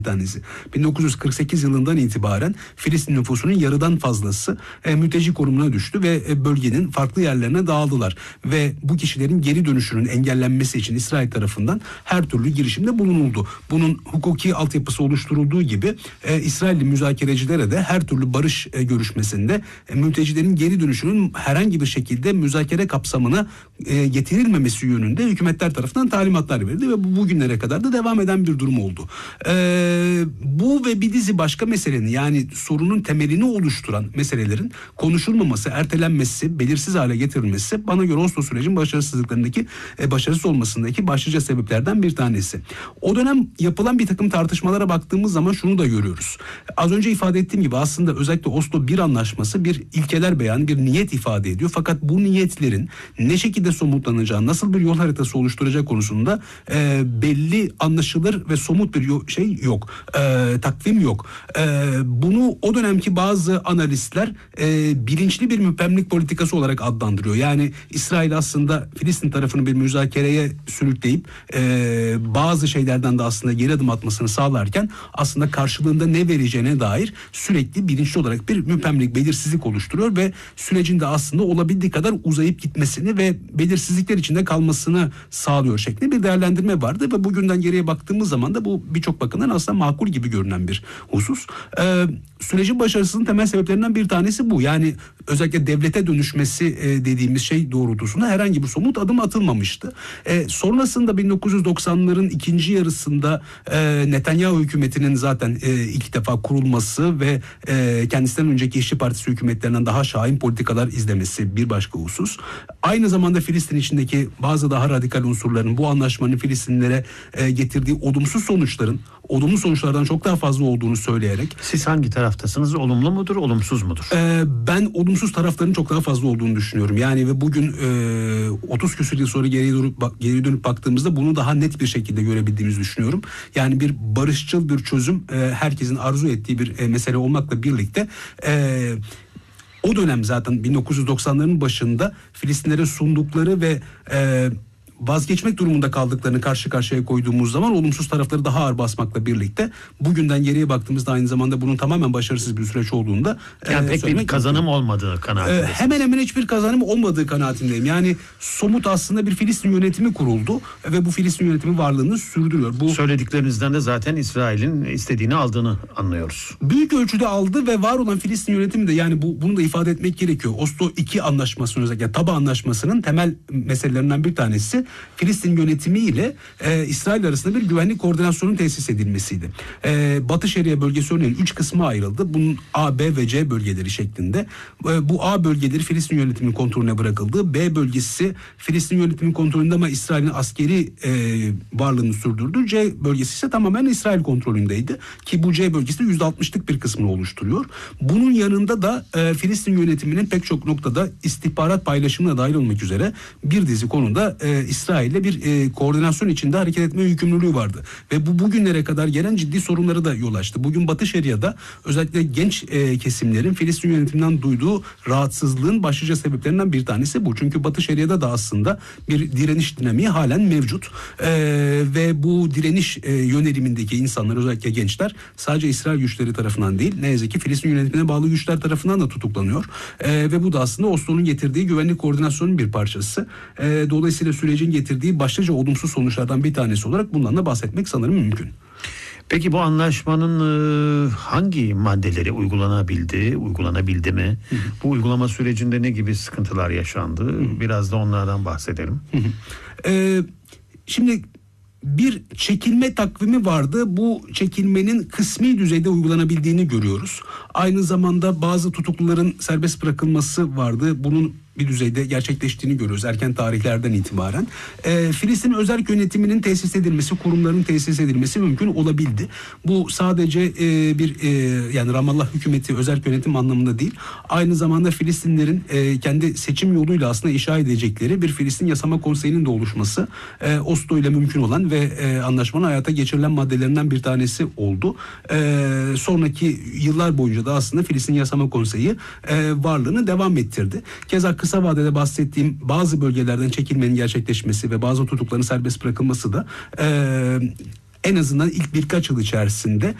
tanesi. 1948 yılından itibaren Filistin nüfusunun yarıdan fazlası mülteci konumuna düştü ve bölgenin farklı yerlerine dağıldılar. Ve bu kişilerin geri dönüşünün engellenmesi için İsrail tarafından her türlü girişimde bulunuldu. Bunun hukuki altyapısı oluşturulduğu gibi İsrailli müzakerecilere de her türlü barış görüşmesinde mültecilerin geri dönüşünün herhangi bir şekilde müzakere kapsamına getirilmemesi yönünde hükümetler tarafından talimatlar verildi ve bu bugünlere kadar da devam eden bir durum oldu. Bu ve bir dizi başka meselenin, yani sorunun temelini oluşturan meselelerin konuşulmaması, ertelenmesi, belirsiz hale getirilmesi bana göre Oslo sürecin başarısız olmasındaki başlıca sebeplerden bir tanesi. O dönem yapılan bir takım tartışmalara baktığımız zaman şunu da görüyoruz. Az önce ifade ettiğim gibi aslında özellikle Oslo 1 anlaşması bir ilkeler beyanı, bir niyet ifade ediyor. Fakat bu niyetlerin ne şekilde somutlanacağı, nasıl bir yol haritası oluşturacak konusunda belli, anlaşılır ve somut bir yok. Takvim yok. Bunu o dönemki bazı analistler bilinçli bir müpemlik politikası olarak adlandırıyor. Yani İsrail aslında Filistin tarafını bir müzakereye sürükleyip bazı şeylerden de aslında geri adım atmasını sağlarken aslında karşılığında ne vereceğine dair sürekli bilinçli olarak bir müpemlik, belirsizlik oluşturuyor ve sürecin de aslında olabildiği kadar uzayıp gitmesini ve belirsizlikler içinde kalmasını sağlıyor şeklinde bir değerlendirme vardı ve bugünden geriye baktığımız zaman da bu birçok bakımdan aslında makul gibi görünen bir husus. Sürecin başarısının temel sebeplerinden bir tanesi bu. Yani özellikle devlete dönüşmesi dediğimiz şey doğrultusunda herhangi bir somut adım atılmamıştı. Sonrasında 1990'ların ikinci yarısında Netanyahu hükümetinin zaten ilk defa kurulması ve kendisinden önceki İşçi Partisi hükümetlerinden daha şahin politikalar izlemesi bir başka husus. Aynı zamanda Filistin içindeki bazı daha radikal unsurların bu anlaşmanın Filistinlere getirdiği olumlu sonuçlardan çok daha fazla olduğunu söyleyerek. Siz hangi taraftasınız? Olumlu mudur, olumsuz mudur? Ben olumsuz tarafların çok daha fazla olduğunu düşünüyorum. Yani ve bugün 30 küsur yıl sonra geri dönüp baktığımızda bunu daha net bir şekilde görebildiğimizi düşünüyorum. Yani bir barışçıl bir çözüm herkesin arzu ettiği bir mesele olmakla birlikte o dönem zaten 1990'ların başında Filistinlere sundukları ve vazgeçmek durumunda kaldıklarını karşı karşıya koyduğumuz zaman olumsuz tarafları daha ağır basmakla birlikte bugünden geriye baktığımızda aynı zamanda bunun tamamen başarısız bir süreç olduğunda yani pek bir kazanım olmadığı kanaatindeyim. Hemen hemen hiçbir kazanım olmadığı kanaatindeyim. Yani somut aslında bir Filistin yönetimi kuruldu ve bu Filistin yönetimi varlığını sürdürüyor. Bu söylediklerinizden de zaten İsrail'in istediğini aldığını anlıyoruz. Büyük ölçüde aldı ve var olan Filistin yönetimi de, yani bunu da ifade etmek gerekiyor. Oslo 2 anlaşmasının, özellikle Taba anlaşmasının temel meselelerinden bir tanesi Filistin yönetimi ile İsrail arasında bir güvenlik koordinasyonun tesis edilmesiydi. Batı Şeria bölgesi örneğin 3 kısma ayrıldı. Bunun A, B ve C bölgeleri şeklinde. Bu A bölgeleri Filistin yönetiminin kontrolüne bırakıldı. B bölgesi Filistin yönetiminin kontrolünde ama İsrail'in askeri varlığını sürdürdü. C bölgesi ise tamamen İsrail kontrolündeydi. Ki bu C bölgesi de %60'lık bir kısmını oluşturuyor. Bunun yanında da Filistin yönetiminin pek çok noktada istihbarat paylaşımına dahil olmak üzere bir dizi konuda İsrail'le bir koordinasyon içinde hareket etme yükümlülüğü vardı. Ve bu bugünlere kadar gelen ciddi sorunlara da yol açtı. Bugün Batı Şeria'da özellikle genç kesimlerin Filistin yönetiminden duyduğu rahatsızlığın başlıca sebeplerinden bir tanesi bu. Çünkü Batı Şeria'da da aslında bir direniş dinamiği halen mevcut. Ve bu direniş yönelimindeki insanlar, özellikle gençler, sadece İsrail güçleri tarafından değil, ne yazık ki Filistin yönetimine bağlı güçler tarafından da tutuklanıyor. Ve bu da aslında Oslo'nun getirdiği güvenlik koordinasyonunun bir parçası. Dolayısıyla sürecin getirdiği başlıca olumsuz sonuçlardan bir tanesi olarak bundan da bahsetmek sanırım mümkün. Peki bu anlaşmanın hangi maddeleri uygulanabildi mi? Hı hı. Bu uygulama sürecinde ne gibi sıkıntılar yaşandı? Hı hı. Biraz da onlardan bahsedelim. Hı hı. Şimdi bir çekilme takvimi vardı. Bu çekilmenin kısmi düzeyde uygulanabildiğini görüyoruz. Aynı zamanda bazı tutukluların serbest bırakılması vardı. Bunun bir düzeyde gerçekleştiğini görüyoruz erken tarihlerden itibaren. Filistin özerk yönetiminin tesis edilmesi, kurumların tesis edilmesi mümkün olabildi. Bu sadece yani Ramallah hükümeti özerk yönetim anlamında değil, aynı zamanda Filistinlerin kendi seçim yoluyla aslında inşa edecekleri bir Filistin Yasama Konseyi'nin de oluşması Oslo ile mümkün olan ve anlaşmanın hayata geçirilen maddelerinden bir tanesi oldu. Sonraki yıllar boyunca da aslında Filistin Yasama Konseyi varlığını devam ettirdi. Keza kısa vadede bahsettiğim bazı bölgelerden çekilmenin gerçekleşmesi ve bazı tutukların serbest bırakılması da en azından ilk birkaç yıl içerisinde